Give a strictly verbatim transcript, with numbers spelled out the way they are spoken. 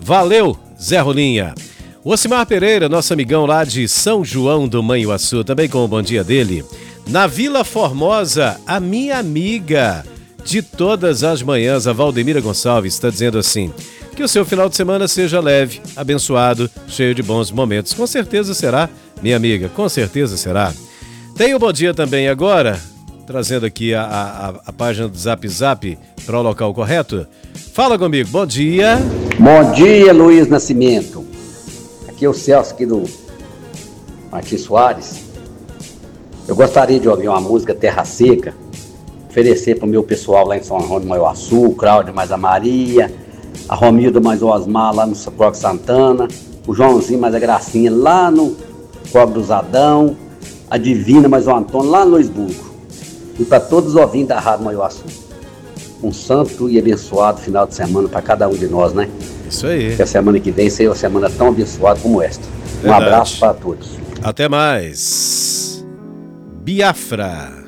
Valeu, Zé Rolinha. O Ocimar Pereira, nosso amigão lá de São João do Manhuaçu, também com o bom dia dele. Na Vila Formosa, a minha amiga de todas as manhãs, a Valdemira Gonçalves, está dizendo assim: que o seu final de semana seja leve, abençoado, cheio de bons momentos. Com certeza será, minha amiga, com certeza será. Tem o bom dia também agora, trazendo aqui a, a, a página do Zap Zap para o local correto. Fala comigo, bom dia. Bom dia, Luiz Nascimento. Aqui é o Celso aqui do Martins Soares. Eu gostaria de ouvir uma música Terra Seca, oferecer para o meu pessoal lá em São João do Manhuaçu, Cláudio mais a Maria, a Romilda mais o Osmar lá no Coque Santana, o Joãozinho mais a Gracinha lá no Coque do Zadão, a Divina mais o Antônio lá no Luisburgo. E para todos os ouvintes da Rádio Manhuaçu. Um santo e abençoado final de semana para cada um de nós, né? Isso aí. Que a semana que vem seja uma semana tão abençoada como esta. Um Verdade. abraço para todos. Até mais. Biafra.